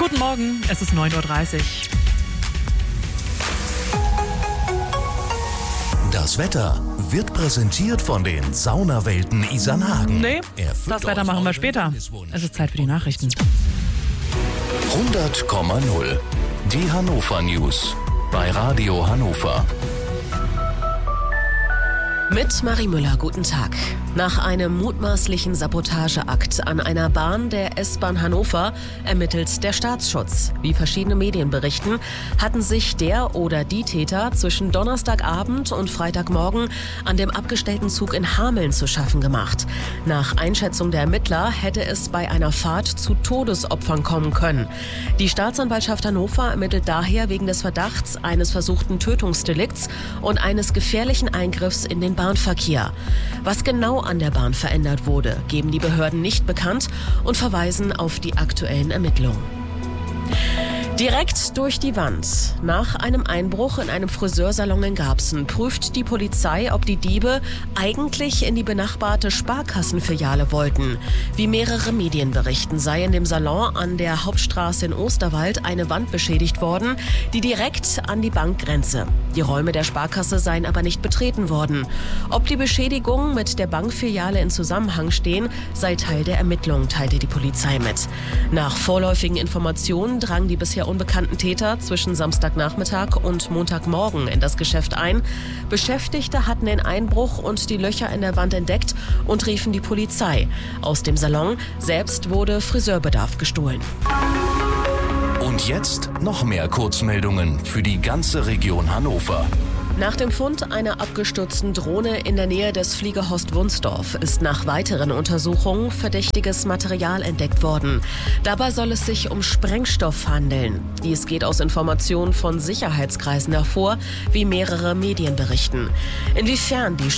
Guten Morgen, es ist 9:30 Uhr. Das Wetter wird präsentiert von den Saunawelten Isernhagen. Nee, das Wetter machen wir später. Es ist Zeit für die Nachrichten. 100,0. Die Hannover News bei Radio Hannover. Mit Marie Müller, guten Tag. Nach einem mutmaßlichen Sabotageakt an einer Bahn der S-Bahn Hannover ermittelt der Staatsschutz. Wie verschiedene Medien berichten, hatten sich der oder die Täter zwischen Donnerstagabend und Freitagmorgen an dem abgestellten Zug in Hameln zu schaffen gemacht. Nach Einschätzung der Ermittler hätte es bei einer Fahrt zu Todesopfern kommen können. Die Staatsanwaltschaft Hannover ermittelt daher wegen des Verdachts eines versuchten Tötungsdelikts und eines gefährlichen Eingriffs in den Bahnverkehr. Was genau an der Bahn verändert wurde, geben die Behörden nicht bekannt und verweisen auf die aktuellen Ermittlungen. Direkt durch die Wand. Nach einem Einbruch in einem Friseursalon in Garbsen prüft die Polizei, ob die Diebe eigentlich in die benachbarte Sparkassenfiliale wollten. Wie mehrere Medien berichten, sei in dem Salon an der Hauptstraße in Osterwald eine Wand beschädigt worden, die direkt an die Bank grenze. Die Räume der Sparkasse seien aber nicht betreten worden. Ob die Beschädigungen mit der Bankfiliale in Zusammenhang stehen, sei Teil der Ermittlungen, teilte die Polizei mit. Nach vorläufigen Informationen drangen die bisher unbekannten Täter zwischen Samstagnachmittag und Montagmorgen in das Geschäft ein. Beschäftigte hatten den Einbruch und die Löcher in der Wand entdeckt und riefen die Polizei. Aus dem Salon selbst wurde Friseurbedarf gestohlen. Und jetzt noch mehr Kurzmeldungen für die ganze Region Hannover. Nach dem Fund einer abgestürzten Drohne in der Nähe des Fliegerhorst Wunsdorf ist nach weiteren Untersuchungen verdächtiges Material entdeckt worden. Dabei soll es sich um Sprengstoff handeln. Dies geht aus Informationen von Sicherheitskreisen hervor, wie mehrere Medien berichten. Inwiefern die